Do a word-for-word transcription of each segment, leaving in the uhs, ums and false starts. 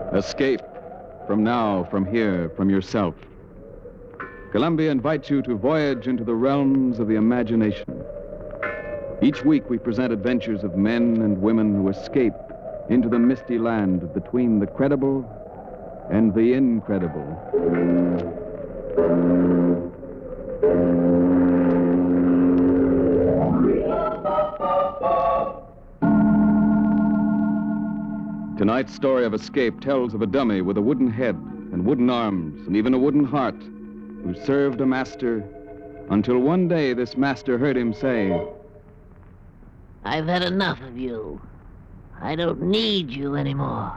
Escape from now, from here, from yourself. Columbia invites you to voyage into the realms of the imagination. Each week we present adventures of men and women who escape into the misty land between the credible and the incredible. Tonight's story of escape tells of a dummy with a wooden head and wooden arms and even a wooden heart who served a master until one day this master heard him say, "I've had enough of you. I don't need you anymore."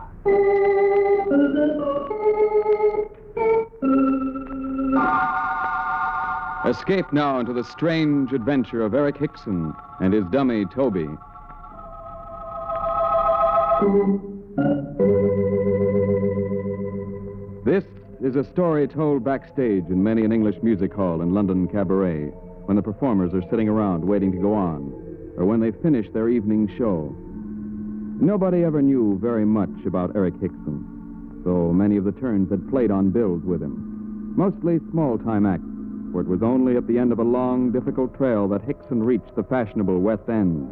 Escape now into the strange adventure of Eric Hickson and his dummy, Toby. This is a story told backstage in many an English music hall and London cabaret when the performers are sitting around waiting to go on, or when they finish their evening show. Nobody ever knew very much about Eric Hickson, though many of the turns had played on bills with him. Mostly small-time acts, for it was only at the end of a long, difficult trail that Hickson reached the fashionable West End.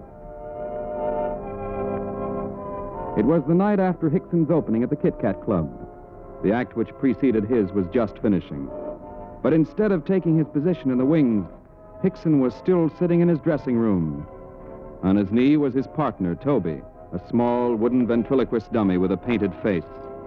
It was the night after Hickson's opening at the Kit Kat Club. The act which preceded his was just finishing. But instead of taking his position in the wings, Hickson was still sitting in his dressing room. On his knee was his partner, Toby, a small wooden ventriloquist dummy with a painted face.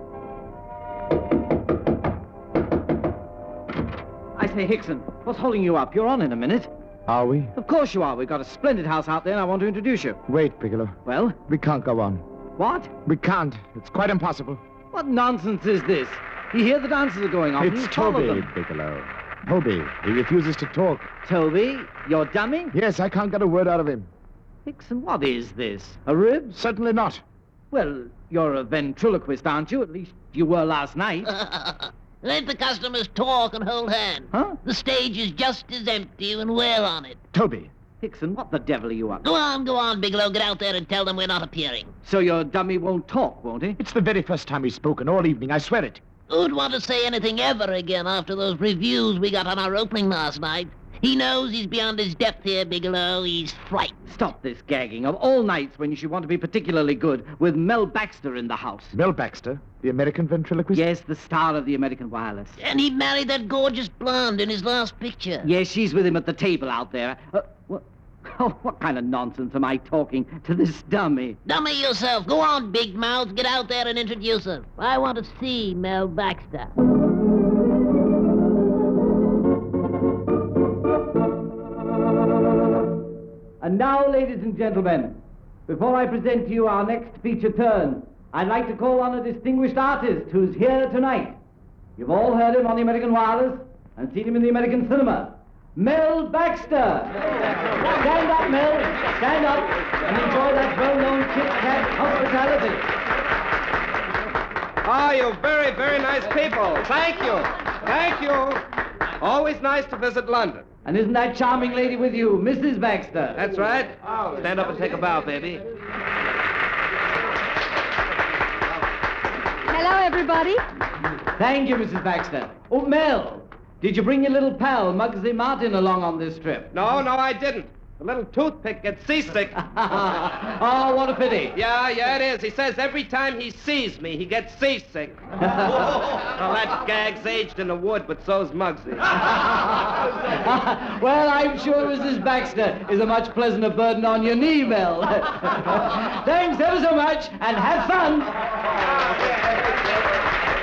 I say, Hickson, what's holding you up? You're on in a minute. Are we? Of course you are. We've got a splendid house out there, and I want to introduce you. Wait, Bigelow. Well? We can't go on. What? We can't. It's quite impossible. What nonsense is this? You hear the dances are going on. It's You follow Toby, them. Bigelow. Toby. He refuses to talk. Toby, your dummy? Yes, I can't get a word out of him. Hickson, what is this? A rib? Certainly not. Well, you're a ventriloquist, aren't you? At least you were last night. Let the customers talk and hold hands. Huh? The stage is just as empty and we're on it. Toby. Hickson, what the devil are you up to? Go on, go on, Bigelow. Get out there and tell them we're not appearing. So your dummy won't talk, won't he? It's the very first time he's spoken all evening, I swear it. Who'd want to say anything ever again after those reviews we got on our opening last night? He knows he's beyond his depth here, Bigelow. He's frightened. Stop this gagging. Of all nights when you should want to be particularly good, with Mel Baxter in the house. Mel Baxter, the American ventriloquist? Yes, the star of the American Wireless. And he married that gorgeous blonde in his last picture. Yes, she's with him at the table out there. Uh, what, oh, what kind of nonsense am I talking to this dummy? Dummy yourself. Go on, big mouth. Get out there and introduce her. I want to see Mel Baxter. And now, ladies and gentlemen, before I present to you our next feature turn, I'd like to call on a distinguished artist who's here tonight. You've all heard him on the American Wireless and seen him in the American cinema. Mel Baxter! Stand up, Mel. Stand up and enjoy that well-known Kit Kat hospitality. Oh, you very, very nice people. Thank you. Thank you. Always nice to visit London. And isn't that charming lady with you, Missus Baxter? That's right. Stand up and take a bow, baby. Hello, everybody. Thank you, Missus Baxter. Oh, Mel, did you bring your little pal, Muggsy Martin, along on this trip? No, no, I didn't. The little toothpick gets seasick. Oh, what a pity. Yeah, yeah, it is. He says every time he sees me, he gets seasick. Well, that gag's aged in the wood, but so's Muggsy. Well, I'm sure Missus Baxter is a much pleasanter burden on your knee, Mel. Thanks ever so much, and have fun.